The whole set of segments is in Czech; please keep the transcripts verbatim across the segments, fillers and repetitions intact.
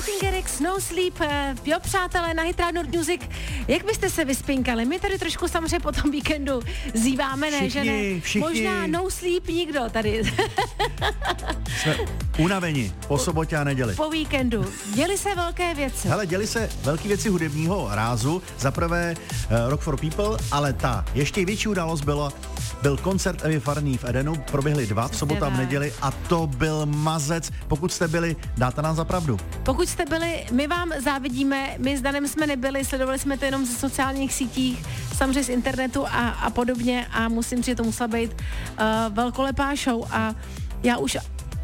Martin Garrix, No Sleep, jo přátelé, na Hit Radio Music. Jak byste se vyspinkali? My tady trošku samozřejmě po tom víkendu zýváme, ne, všichni, že ne? Všichni. Možná No Sleep nikdo tady. Jsme unaveni po sobotě a neděli. Po víkendu. Děly se velké věci. Hele, děly se velké věci hudebního rázu. Za prvé uh, Rock for People, ale ta ještě větší událost byla, byl koncert Evy Farný v Edenu. Proběhly dva v sobotu a v neděli a to byl mazec. Pokud jste byli, dáte nám za pravdu. Pokud jste byli, my vám závidíme, my s Danem jsme nebyli, sledovali jsme to jenom ze sociálních sítích, samozřejmě z internetu a, a podobně a musím říct, že to musela být uh, velkolepá show a já už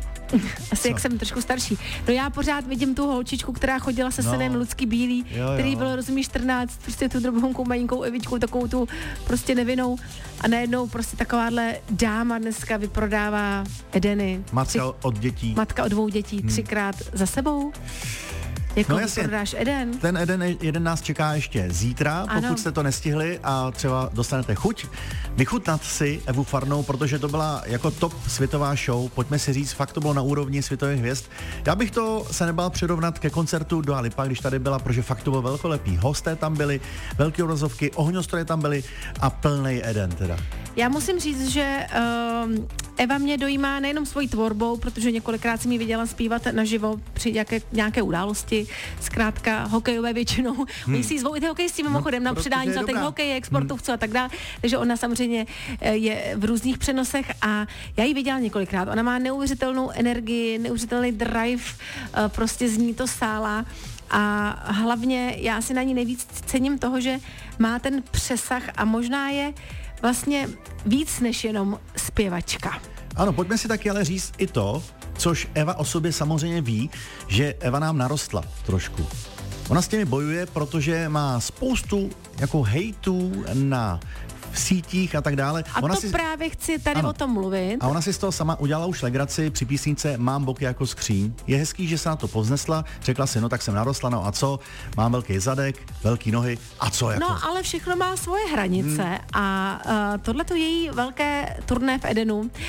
asi Co? Jak jsem trošku starší. No já pořád vidím tu holčičku, která chodila se no. synem Lucky Bílý, jo, jo. který byl, rozumíš, čtrnáct, prostě tu drobhonkou, malinkou Evičku, takovou tu prostě nevinnou a najednou prostě takováhle dáma dneska vyprodává Edeny. Matka tři, od dětí. Matka od dvou dětí, hmm. třikrát za sebou. Jako no jasně, prodáš Eden. Ten Eden jeden nás čeká ještě zítra, ano. Pokud jste to nestihli a třeba dostanete chuť vychutnat si Evu Farnou, protože to byla jako top světová show, pojďme si říct, fakt to bylo na úrovni světových hvězd. Já bych to se nebál přirovnat ke koncertu Dua Lipa, když tady byla, protože fakt to bylo velkolepý. Hosté tam byli, velké obrazovky, ohňostroje tam byly a plnej Eden teda. Já musím říct, že uh, Eva mě dojímá nejenom svojí tvorbou, protože několikrát jsem ji viděla zpívat naživo při nějaké, nějaké události, zkrátka hokejové většinou. Hmm. Oni si zvou i ty hokejisti mimochodem no, na předání za těch hokej, exportovců hmm. a tak dále. Takže ona samozřejmě je v různých přenosech a já ji viděla několikrát. Ona má neuvěřitelnou energii, neuvěřitelný drive, prostě z ní to sála. A hlavně já si na ní nejvíc cením toho, že má ten přesah a možná je vlastně víc než jenom zpěvačka. Ano, pojďme si taky ale říct i to, což Eva o sobě samozřejmě ví, že Eva nám narostla trošku. Ona s těmi bojuje, protože má spoustu jako hejtů na v sítích a tak dále. A ona to si... právě chci tady ano. o tom mluvit. A ona si z toho sama udělala už legraci při písničce Mám boky jako skříň. Je hezký, že se na to povznesla, řekla si, no tak jsem narostla, no a co? Mám velký zadek, velký nohy a co jako? No ale všechno má svoje hranice hmm. a uh, tohleto její velké turné v Edenu, uh,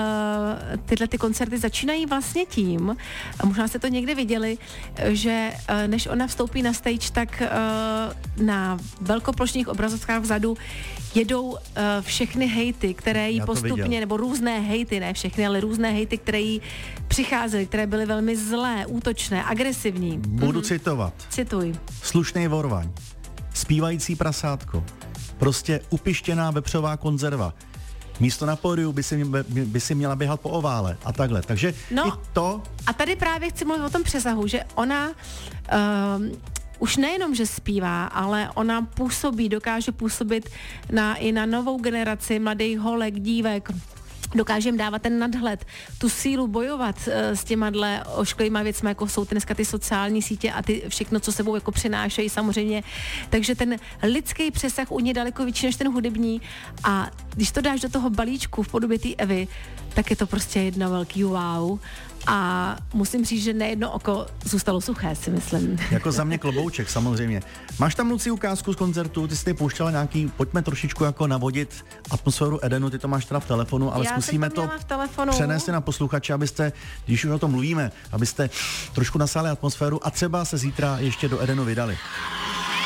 tyhle ty koncerty začínají vlastně tím, a možná jste to někdy viděli, že uh, než ona vstoupí na stage, tak uh, na velkoplošných obrazovkách vzadu jedou uh, všechny hejty, které jí postupně, nebo různé hejty, ne všechny, ale různé hejty, které jí přicházely, které byly velmi zlé, útočné, agresivní. Budu mm. citovat. Cituj. Slušnej vorvaň, zpívající prasátko, prostě upištěná vepřová konzerva. Místo na pódiu by si, by si měla běhat po ovále a takhle. Takže no, i to... A tady právě chci mluvit o tom přesahu, že ona... Uh, už nejenom, že zpívá, ale ona působí, dokáže působit na, i na novou generaci mladých holek, dívek, dokáže jim dávat ten nadhled, tu sílu bojovat uh, s těma dle ošklivýma věcmi, jako jsou dneska ty sociální sítě a ty všechno, co sebou jako přinášejí samozřejmě. Takže ten lidský přesah u ní daleko větší než ten hudební a když to dáš do toho balíčku v podobě té Evy, tak je to prostě jedno velký wow. A musím říct, že nejedno oko zůstalo suché, si myslím. Jako za mě klobouček, samozřejmě. Máš tam, Luci, ukázku z koncertu, ty jsi tady pouštěla nějaký, pojďme trošičku jako navodit atmosféru Edenu, ty to máš teda v telefonu, ale Já zkusíme to, to přenést na posluchače, abyste, když už o tom mluvíme, abyste trošku nasáli atmosféru a třeba se zítra ještě do Edenu vydali.